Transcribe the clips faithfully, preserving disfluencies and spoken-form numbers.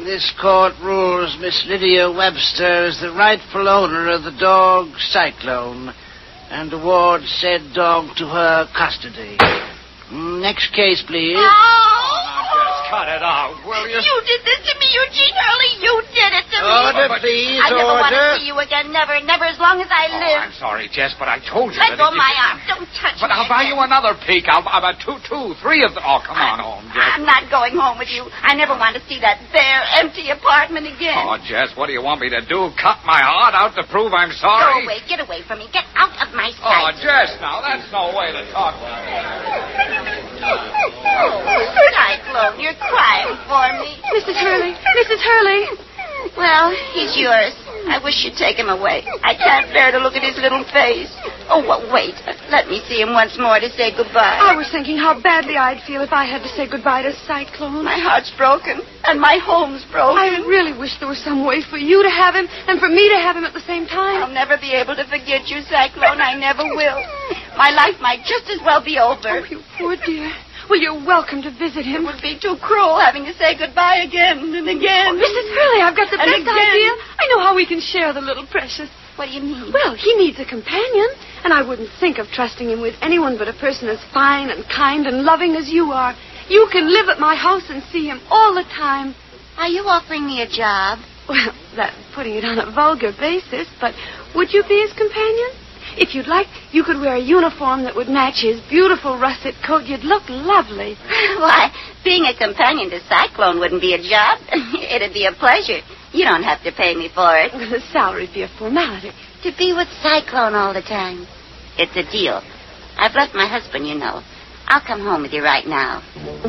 this court rules Miss Lydia Webster as the rightful owner of the dog Cyclone and awards said dog to her custody. Next case, please. Oh! Cut it out, will you? You did this to me, Eugene Hurley. You did it to me. Order, please, I never order. want to see you again. Never, never as long as I Oh, live. I'm sorry, Jess, but I told you Let that go if of you- my arm. Don't touch But me. I'll buy you another peek. I'll buy about two, two, three of them. Oh, come on home, Jess. I'm not going home with you. I never want to see that bare, empty apartment again. Oh, Jess, what do you want me to do? Cut my heart out to prove I'm Go sorry? away. Get away from me. Get out of my Oh, sight. Jess, now, that's no way to talk. Cyclone, you're crying for me. Missus Hurley, Missus Hurley. Well, he's yours. I wish you'd take him away. I can't bear to look at his little face. Oh, well, wait. Let me see him once more to say goodbye. I was thinking how badly I'd feel if I had to say goodbye to Cyclone. My heart's broken, and my home's broken. I really wish there was some way for you to have him and for me to have him at the same I'll time. never be able to forget you, Cyclone. I never will. My life might just as well be over. Oh, you poor dear. Well, you're welcome to visit It him. would be too cruel having to say goodbye again and again. Oh, Missus Hurley, I've got the And best again. idea. I know how we can share the little precious. What do you mean? Well, he needs a companion, and I wouldn't think of trusting him with anyone but a person as fine and kind and loving as you are. You can live at my house and see him all the time. Are you offering me a job? Well, that's putting it on a vulgar basis, but would you be his companion? If you'd like, you could wear a uniform that would match his beautiful russet coat. You'd look lovely. Why, being a companion to Cyclone wouldn't be a job. It'd be a pleasure. You don't have to pay me for it. The salary'd be a formality. To be with Cyclone all the time. It's a deal. I've left my husband, you know. I'll come home with you right now.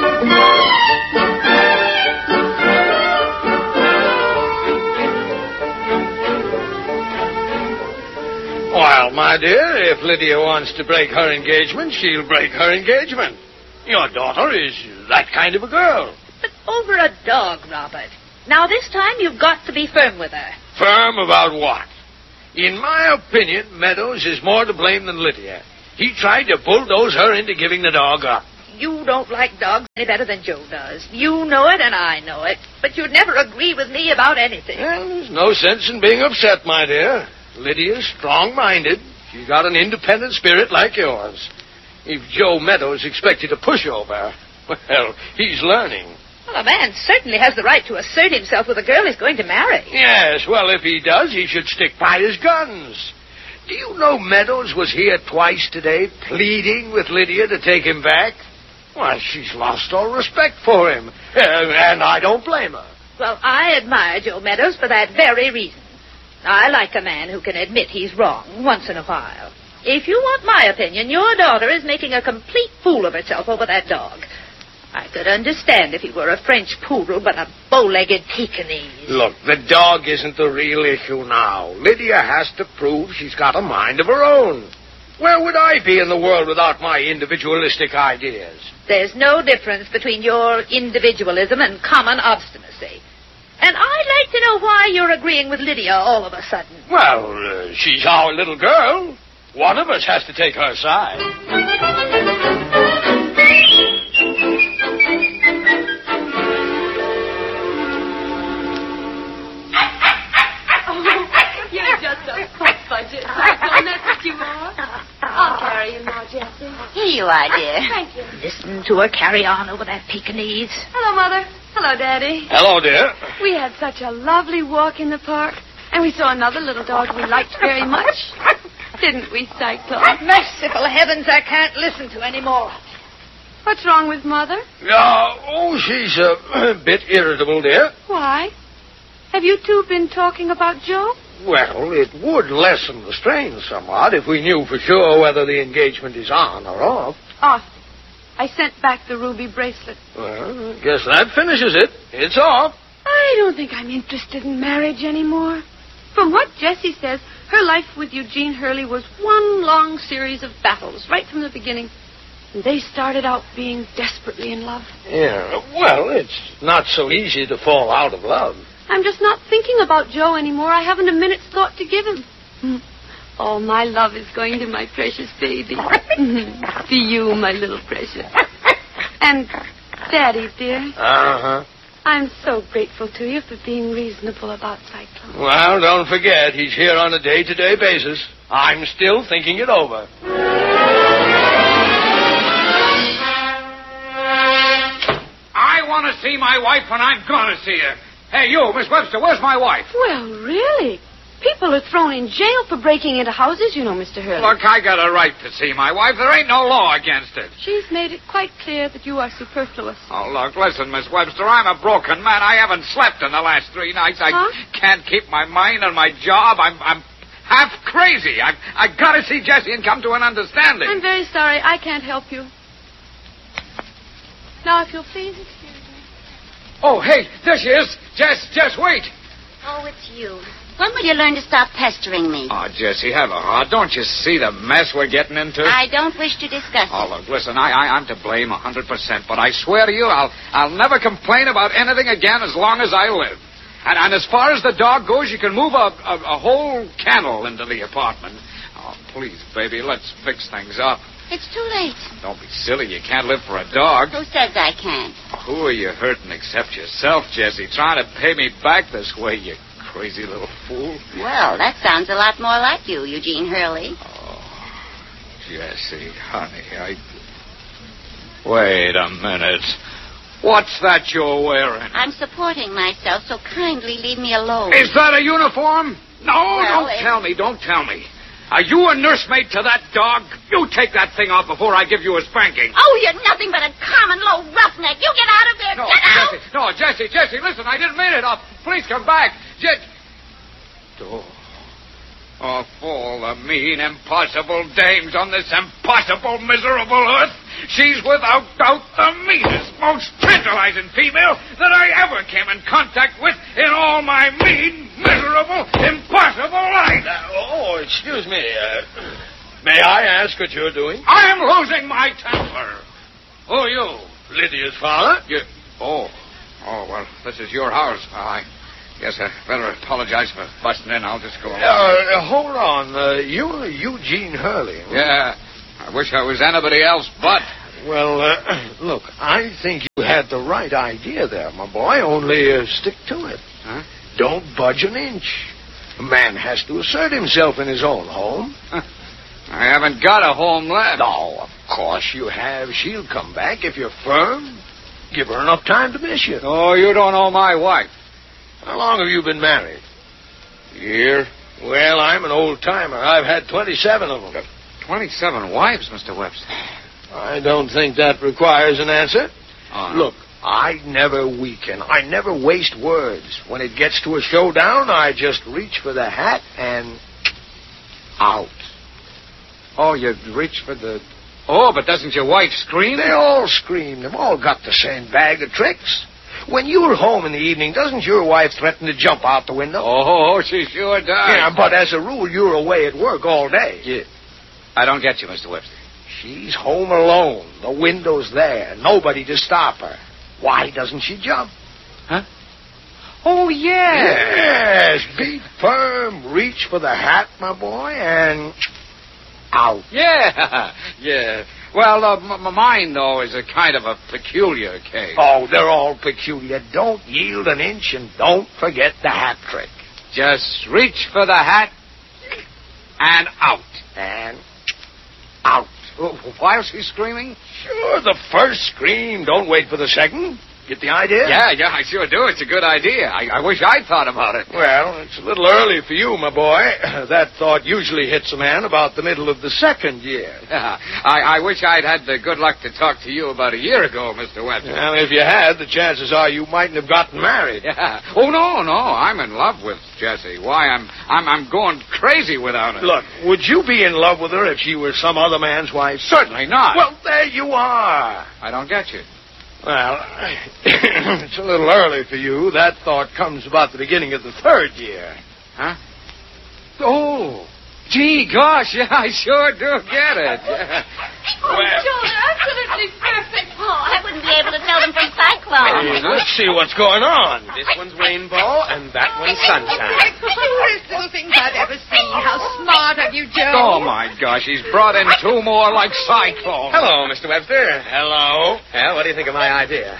Well, my dear, if Lydia wants to break her engagement, she'll break her engagement. Your daughter is that kind of a girl. But over a dog, Robert. Now, this time you've got to be firm with her. Firm about what? In my opinion, Meadows is more to blame than Lydia. He tried to bulldoze her into giving the dog up. You don't like dogs any better than Joe does. You know it and I know it. But you'd never agree with me about anything. Well, there's no sense in being upset, my dear. Lydia's strong-minded. She's got an independent spirit like yours. If Joe Meadows expected a pushover, well, he's learning. Well, a man certainly has the right to assert himself with a girl he's going to marry. Yes, well, if he does, he should stick by his guns. Do you know Meadows was here twice today pleading with Lydia to take him back? Well, she's lost all respect for him, uh, and I don't blame her. Well, I admire Joe Meadows for that very reason. I like a man who can admit he's wrong once in a while. If you want my opinion, your daughter is making a complete fool of herself over that dog. I could understand if he were a French poodle, but a bow-legged Pekingese. Look, the dog isn't the real issue now. Lydia has to prove she's got a mind of her own. Where would I be in the world without my individualistic ideas? There's no difference between your individualism and common obstinacy. And I'd like to know why you're agreeing with Lydia all of a sudden. Well, uh, she's our little girl. One of us has to take her side. Oh, you're just a pup budget. Cyclone, that's what you are. I'll carry him now, Jessie. Here you are, dear. Thank you. Listen to her carry on over that Pekingese. Hello, Mother. Hello, Daddy. Hello, dear. We had such a lovely walk in the park, and we saw another little dog we liked very much. Didn't we, Cyclone? Merciful heavens, I can't listen to any more. What's wrong with Mother? Uh, oh, she's a, a bit irritable, dear. Why? Have you two been talking about Joe? Well, it would lessen the strain somewhat if we knew for sure whether the engagement is on or off. Off. I sent back the ruby bracelet. Well, I guess that finishes it. It's off. I don't think I'm interested in marriage anymore. From what Jessie says, her life with Eugene Hurley was one long series of battles right from the beginning. And they started out being desperately in love. Yeah, well, it's not so easy to fall out of love. I'm just not thinking about Joe anymore. I haven't a minute's thought to give him. All my love is going to my precious baby. To you, my little precious. And, Daddy, dear, Uh-huh. I'm so grateful to you for being reasonable about Cyclone. Well, don't forget, he's here on a day-to-day basis. I'm still thinking it over. I want to see my wife when I'm going to see her. Hey, you, Miss Webster, where's my wife? Well, really? People are thrown in jail for breaking into houses, you know, Mister Hurley. Look, I got a right to see my wife. There ain't no law against it. She's made it quite clear that you are superfluous. Oh, look, listen, Miss Webster, I'm a broken man. I haven't slept in the last three nights. I Huh? can't keep my mind on my job. I'm I'm half crazy. I've, I've got to see Jessie and come to an understanding. I'm very sorry. I can't help you. Now, if you'll please excuse me. Oh, hey, there she is. Jess, Jess, wait. Oh, it's you. When will you learn to stop pestering me? Oh, Jessie, have a heart. Don't you see the mess we're getting into? I don't wish to discuss Oh, it. look, listen, I, I, I'm to blame a hundred percent, but I swear to you, I'll, I'll never complain about anything again as long as I live. And, and as far as the dog goes, you can move a, a, a whole kennel into the apartment. Oh, please, baby, let's fix things up. It's too late. Don't be silly. You can't live for a dog. Who says I can't? Who are you hurting except yourself, Jessie? Trying to pay me back this way, you crazy little fool. Well, that sounds a lot more like you, Eugene Hurley. Oh, Jessie, honey, I... Wait a minute. What's that you're wearing? I'm supporting myself, so kindly leave me alone. Is that a uniform? No, Well, don't it- tell me, don't tell me. Are you a nursemaid to that dog? You take that thing off before I give you a spanking. Oh, you're nothing but a common low roughneck. You get out of there. No, Get out. Jessie, no, Jessie, Jessie, listen, I didn't mean it. Oh, please come back. Jes... Oh. Of all the mean, impossible dames on this impossible, miserable earth, she's without doubt the meanest, most tantalizing female that I ever came in contact with in all my mean, miserable, impossible life. Uh, oh, excuse me. Uh, may I ask what you're doing? I'm losing my temper. Who are you? Lydia's father? You... Oh. Oh, well, this is your house. I guess I better apologize for busting in. I'll just go along. Uh, hold on. Uh, you're Eugene Hurley. Yeah. I wish I was anybody else but. Well, uh, look, I think you had the right idea there, my boy. Only uh, stick to it. Huh? Don't budge an inch. A man has to assert himself in his own home. I haven't got a home left. No, of course you have. She'll come back if you're firm. Give her enough time to miss you. Oh, you don't know my wife. How long have you been married? Year? Well, I'm an old-timer. I've had twenty-seven of them. Twenty-seven wives, Mister Webster. I don't think that requires an answer. Oh, no. Look, I never weaken. I never waste words. When it gets to a showdown, I just reach for the hat and out. Oh, you reach for the... Oh, but doesn't your wife scream? They all scream. They've all got the same bag of tricks. When you're home in the evening, doesn't your wife threaten to jump out the window? Oh, she sure does. Yeah, but as a rule, you're away at work all day. Yeah. I don't get you, Mister Webster. She's home alone. The window's there. Nobody to stop her. Why doesn't she jump? Huh? Oh, yeah. Yes, be firm. Reach for the hat, my boy, and out. Yeah, yeah. Well, uh, m- mine, though, is a kind of a peculiar case. Oh, they're all peculiar. Don't yield an inch, and don't forget the hat trick. Just reach for the hat and out. And out. While she's screaming? Sure, the first scream. Don't wait for the second. Get the idea? Yeah, yeah, I sure do. It's a good idea. I, I wish I'd thought about it. Well, it's a little early for you, my boy. That thought usually hits a man about the middle of the second year. Yeah, I, I wish I'd had the good luck to talk to you about a year ago, Mister Webster. Well, if you had, the chances are you mightn't have gotten married. Yeah. Oh, no, no. I'm in love with Jessie. Why, I'm, I'm, I'm going crazy without her. Look, would you be in love with her if she were some other man's wife? Certainly not. Well, there you are. I don't get you. Well, it's a little early for you. That thought comes about the beginning of the third year. Huh? Oh. Gee, gosh, yeah, I sure do get it. Yeah. Oh, Joe, they're absolutely perfect. Oh, I wouldn't be able to tell them from Cyclone. Hey, let's see what's going on. This one's rainbow, and that one's sunshine. The cutest little things I've ever seen. How smart of you, Joe. Oh, my gosh, he's brought in two more like Cyclone. Hello, Mister Webster. Hello. Well, what do you think of my idea?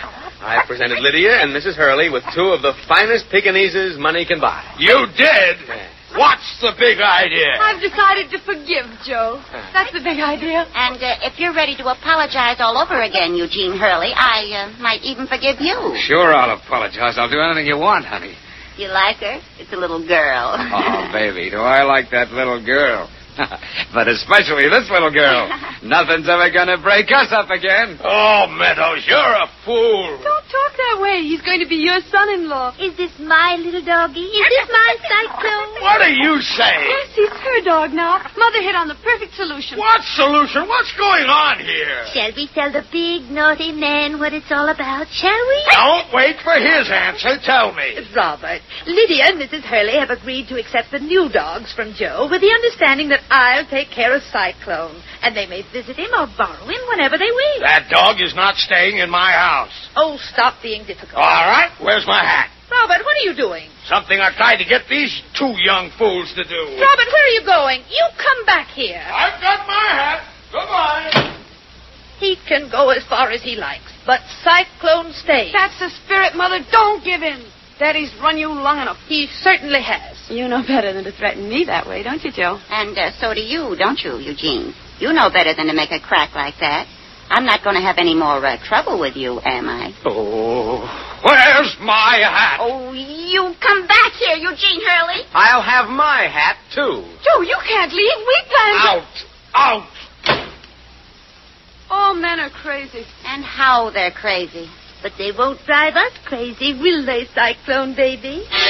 I presented Lydia and Missus Hurley with two of the finest Pekingeses money can buy. You did? Yeah. What's the big idea? I've decided to forgive Joe. That's the big idea. And uh, if you're ready to apologize all over again, Eugene Hurley, I uh, might even forgive you. Sure, I'll apologize. I'll do anything you want, honey. You like her? It's a little girl. Oh, baby, do I like that little girl. But especially this little girl. Nothing's ever going to break us up again. Oh, Meadows, you're a fool. Don't talk that way. He's going to be your son-in-law. Is this my little doggie? Is this my Cyclone? What are you saying? Yes, it's her dog now. Mother hit on the perfect solution. What solution? What's going on here? Shall we tell the big, naughty man what it's all about, shall we? Don't wait for his answer. Tell me. Robert, Lydia and Missus Hurley have agreed to accept the new dogs from Joe with the understanding that I'll take care of Cyclone, and they may visit him or borrow him whenever they wish. That dog is not staying in my house. Oh, stop being difficult. All right, where's my hat? Robert, what are you doing? Something I tried to get these two young fools to do. Robert, where are you going? You come back here. I've got my hat. Goodbye. He can go as far as he likes, but Cyclone stays. That's the spirit, Mother. Don't give in. Daddy's run you long enough. He certainly has. You know better than to threaten me that way, don't you, Joe? And uh, so do you, don't you, Eugene? You know better than to make a crack like that. I'm not going to have any more uh, trouble with you, am I? Oh, where's my hat? Oh, you come back here, Eugene Hurley. I'll have my hat, too. Joe, you can't leave. We planned to... Out. Out. All men are crazy. And how they're crazy. But they won't drive us crazy, will they, Cyclone baby?